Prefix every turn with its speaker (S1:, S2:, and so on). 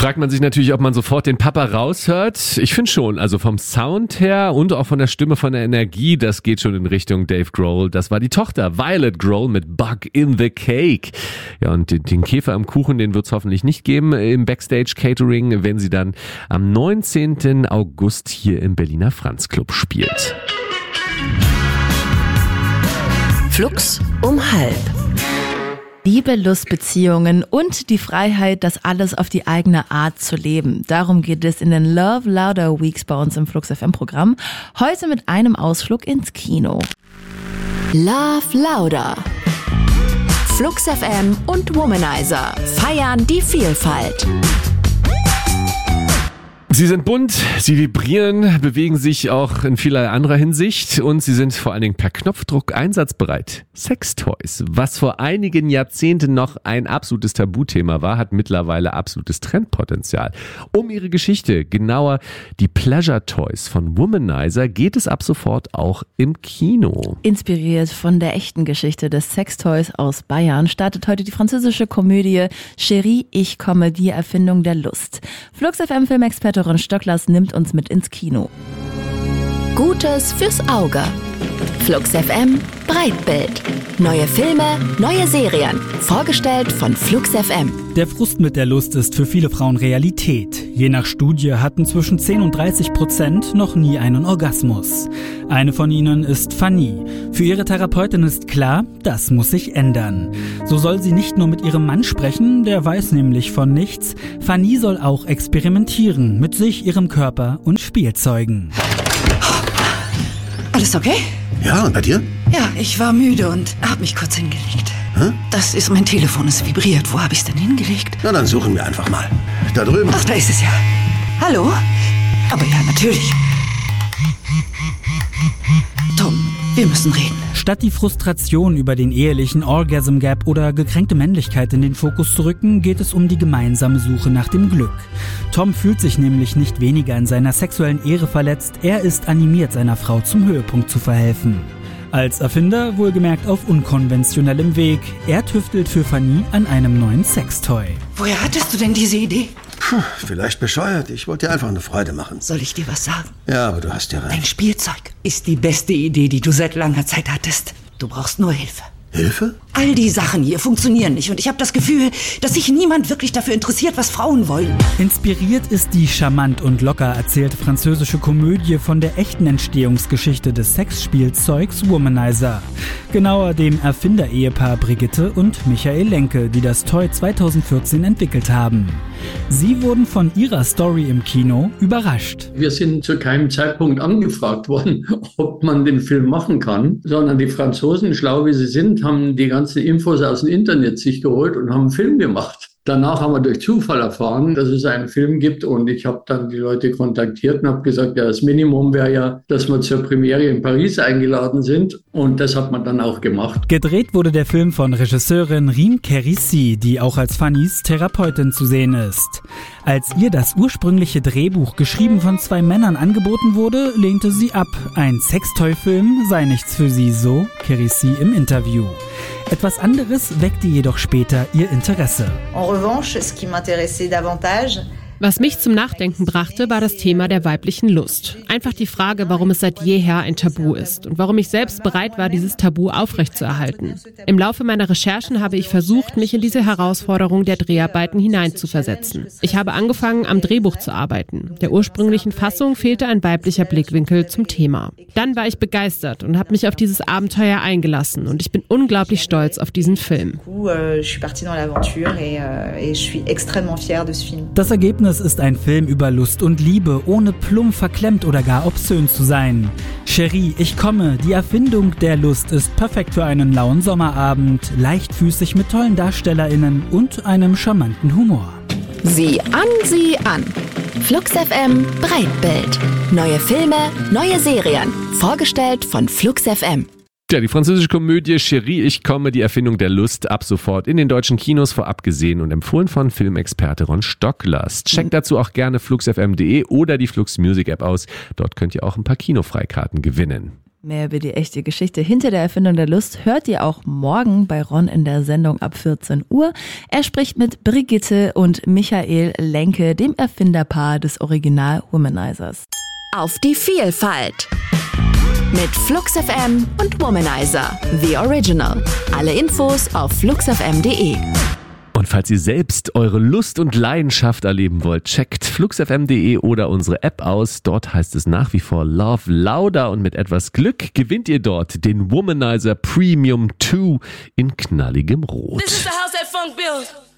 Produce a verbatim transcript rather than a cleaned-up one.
S1: Fragt man sich natürlich, ob man sofort den Papa raushört. Ich finde schon, also vom Sound her und auch von der Stimme, von der Energie, das geht schon in Richtung Dave Grohl. Das war die Tochter Violet Grohl mit Bug in the Cake. Ja, und den, den Käfer am Kuchen, den wird es hoffentlich nicht geben im Backstage Catering, wenn sie dann am neunzehnten August hier im Berliner Franz Club spielt.
S2: Flux um halb.
S3: Liebe, Lust, Beziehungen und die Freiheit, das alles auf die eigene Art zu leben. Darum geht es in den Love Louder Weeks bei uns im Flux F M Programm. Heute mit einem Ausflug ins Kino.
S2: Love Louder. Flux F M und Womanizer feiern die Vielfalt.
S1: Sie sind bunt, sie vibrieren, bewegen sich auch in vielerlei anderer Hinsicht und sie sind vor allen Dingen per Knopfdruck einsatzbereit. Sextoys, was vor einigen Jahrzehnten noch ein absolutes Tabuthema war, hat mittlerweile absolutes Trendpotenzial. Um ihre Geschichte, genauer die Pleasure Toys von Womanizer, geht es ab sofort auch im Kino.
S3: Inspiriert von der echten Geschichte des Sextoys aus Bayern startet heute die französische Komödie Chérie, ich komme, die Erfindung der Lust. Flux F M Filmexperte Ron Stocklers nimmt uns mit ins Kino.
S2: Gutes fürs Auge. Flux F M Breitbild. Neue Filme, neue Serien. Vorgestellt von Flux F M.
S4: Der Frust mit der Lust ist für viele Frauen Realität. Je nach Studie hatten zwischen zehn und dreißig Prozent noch nie einen Orgasmus. Eine von ihnen ist Fanny. Für ihre Therapeutin ist klar, das muss sich ändern. So soll sie nicht nur mit ihrem Mann sprechen, der weiß nämlich von nichts. Fanny soll auch experimentieren mit sich, ihrem Körper und Spielzeugen.
S5: Alles okay?
S6: Ja, und bei dir?
S5: Ja, ich war müde und hab mich kurz hingelegt.
S6: Hä?
S5: Das ist mein Telefon, es vibriert. Wo hab ich's denn hingelegt?
S6: Na, dann suchen wir einfach mal. Da drüben.
S5: Ach, da ist es ja. Hallo? Aber ja, natürlich. Tom, wir müssen reden.
S4: Statt die Frustration über den ehelichen Orgasm Gap oder gekränkte Männlichkeit in den Fokus zu rücken, geht es um die gemeinsame Suche nach dem Glück. Tom fühlt sich nämlich nicht weniger in seiner sexuellen Ehre verletzt, er ist animiert, seiner Frau zum Höhepunkt zu verhelfen. Als Erfinder wohlgemerkt auf unkonventionellem Weg. Er tüftelt für Fanny an einem neuen Sextoy.
S5: Woher hattest du denn diese Idee?
S6: Puh, vielleicht bescheuert. Ich wollte dir einfach eine Freude machen.
S5: Soll ich dir was sagen?
S6: Ja, aber du hast ja recht.
S5: Dein Spielzeug ist die beste Idee, die du seit langer Zeit hattest. Du brauchst nur Hilfe.
S6: Hilfe?
S5: All die Sachen hier funktionieren nicht und ich habe das Gefühl, dass sich niemand wirklich dafür interessiert, was Frauen wollen.
S4: Inspiriert ist die charmant und locker erzählte französische Komödie von der echten Entstehungsgeschichte des Sexspielzeugs Womanizer. Genauer dem Erfinder-Ehepaar Brigitte und Michael Lenke, die das Toy zweitausendvierzehn entwickelt haben. Sie wurden von ihrer Story im Kino überrascht.
S7: Wir sind zu keinem Zeitpunkt angefragt worden, ob man den Film machen kann, sondern die Franzosen, schlau wie sie sind, haben die ganzen Infos aus dem Internet sich geholt und haben einen Film gemacht. Danach haben wir durch Zufall erfahren, dass es einen Film gibt und ich habe dann die Leute kontaktiert und habe gesagt, ja, das Minimum wäre ja, dass wir zur Premiere in Paris eingeladen sind und das hat man dann auch gemacht.
S4: Gedreht wurde der Film von Regisseurin Rime Kérissi, die auch als Fannys Therapeutin zu sehen ist. Als ihr das ursprüngliche Drehbuch, geschrieben von zwei Männern, angeboten wurde, lehnte sie ab. Ein Sextoy-Film sei nichts für sie, so Kérissi im Interview. Etwas anderes weckte jedoch später ihr Interesse.
S8: En revanche, ce qui m'intéressait davantage,
S9: Was mich zum Nachdenken brachte, war das Thema der weiblichen Lust. Einfach die Frage, warum es seit jeher ein Tabu ist und warum ich selbst bereit war, dieses Tabu aufrechtzuerhalten. Im Laufe meiner Recherchen habe ich versucht, mich in diese Herausforderung der Dreharbeiten hineinzuversetzen. Ich habe angefangen, am Drehbuch zu arbeiten. Der ursprünglichen Fassung fehlte ein weiblicher Blickwinkel zum Thema. Dann war ich begeistert und habe mich auf dieses Abenteuer eingelassen und ich bin unglaublich stolz auf diesen Film.
S4: Das Ergebnis ist ein Film über Lust und Liebe, ohne plump, verklemmt oder gar obszön zu sein. Chérie, ich komme, die Erfindung der Lust ist perfekt für einen lauen Sommerabend, leichtfüßig mit tollen DarstellerInnen und einem charmanten Humor.
S2: Sieh an, sieh an. Flux F M Breitbild. Neue Filme, neue Serien. Vorgestellt von Flux F M.
S1: Ja, die französische Komödie Chérie, ich komme, die Erfindung der Lust, ab sofort in den deutschen Kinos, vorab gesehen und empfohlen von Filmexperte Ron Stocklers. Checkt dazu auch gerne flux f m punkt de oder die Flux Music App aus. Dort könnt ihr auch ein paar Kinofreikarten gewinnen.
S3: Mehr über die echte Geschichte hinter der Erfindung der Lust hört ihr auch morgen bei Ron in der Sendung ab vierzehn Uhr. Er spricht mit Brigitte und Michael Lenke, dem Erfinderpaar des Original Womanizers.
S2: Auf die Vielfalt mit Flux F M und Womanizer, The Original. Alle Infos auf flux f m punkt de.
S1: Und falls ihr selbst eure Lust und Leidenschaft erleben wollt, checkt flux f m punkt de oder unsere App aus. Dort heißt es nach wie vor Love Louder und mit etwas Glück gewinnt ihr dort den Womanizer Premium zwei in knalligem Rot.
S10: This is the house that funk builds.